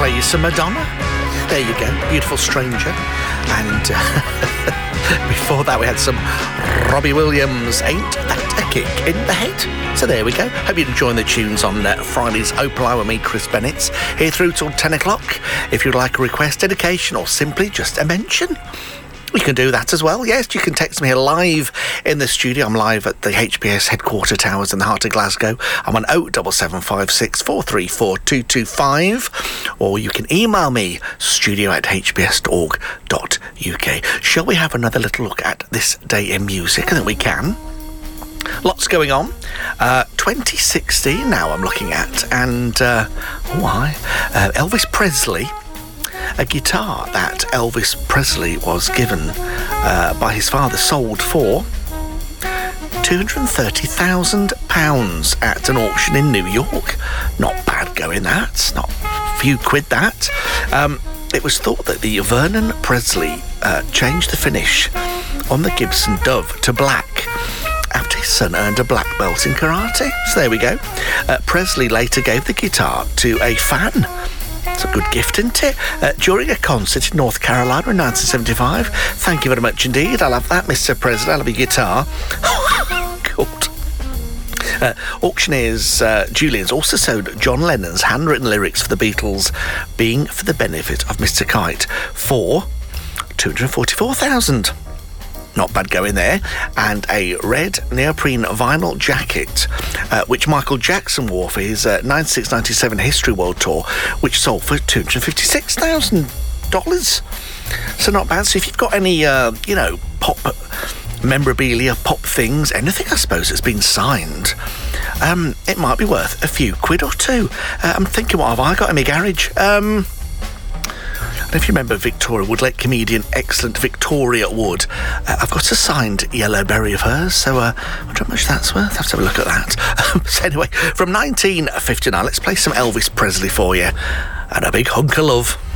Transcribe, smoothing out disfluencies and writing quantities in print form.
play you some Madonna. There you go, Beautiful Stranger. And before that we had some Robbie Williams, Ain't That a Kick in the Head. So there we go. Hope you're enjoying the tunes on Friday's Opal Hour with me, Chris Bennett, here through till 10 o'clock. If you'd like a request, dedication, or simply just a mention, you can do that as well. Yes, you can text me here live in the studio. I'm live at the HBS headquarter towers in the heart of Glasgow. I'm on 07756 434 225. Or you can email me, studio@hbs.org.uk. Shall we have another little look at this day in music? I think we can. Lots going on. 2016 now I'm looking at. And, Elvis Presley. A guitar that Elvis Presley was given by his father sold for £230,000 at an auction in New York. Not bad going, that. Not a few quid, that. It was thought that the Vernon Presley changed the finish on the Gibson Dove to black after his son earned a black belt in karate. So there we go. Presley later gave the guitar to a fan. It's a good gift, isn't it? During a concert in North Carolina in 1975. Thank you very much indeed. I love that, Mr. President. I love your guitar. Good. Auctioneers Julian's also sold John Lennon's handwritten lyrics for the Beatles, being for the benefit of Mr. Kite, for $244,000. Not bad going there. And a red neoprene vinyl jacket, which Michael Jackson wore for his 96-97 History World Tour, which sold for $256,000. So not bad. So if you've got any, pop memorabilia, pop things, anything, I suppose, that's been signed, it might be worth a few quid or two. I'm thinking, what have I got in my garage? If you remember Victoria Wood, late comedian, excellent Victoria Wood, I've got a signed yellow berry of hers, so I wonder how much that's worth. I'll have to have a look at that. So anyway, from 1959, let's play some Elvis Presley for you, and a big hunk of love.